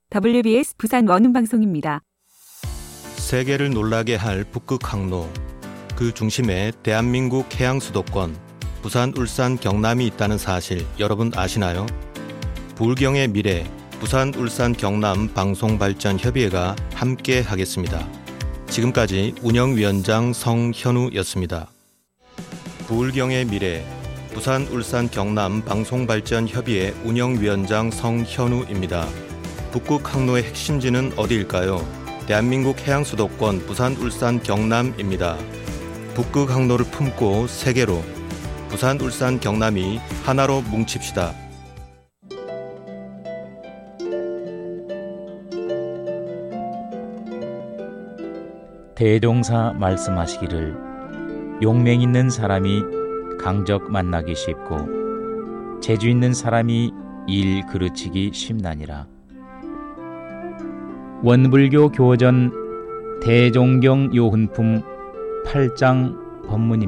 WBS 부산 원음방송입니다. 세계를 놀라게 할 북극 항로, 그 중심에 대한민국 해양수도권, 부산, 울산, 경남이 있다는 사실 여러분 아시나요? 부울경의 미래, 부산, 울산, 경남 방송발전협의회가 함께 하겠습니다. 지금까지 운영위원장 성현우였습니다. 부울경의 미래, 부산, 울산, 경남 방송발전협의회 운영위원장 성현우입니다. 북극 항로의 핵심지는 어디일까요? 대한민국 해양수도권 부산, 울산, 경남입니다. 북극 항로를 품고 세계로, 부산, 울산, 경남이 하나로 뭉칩시다. 대종사 말씀하시기를 용맹 있는 사람이 강적 만나기 쉽고 재주 있는 사람이 일 그르치기 쉽나니라. 원불교 교전 대종경 요훈품 8장 법문입니다.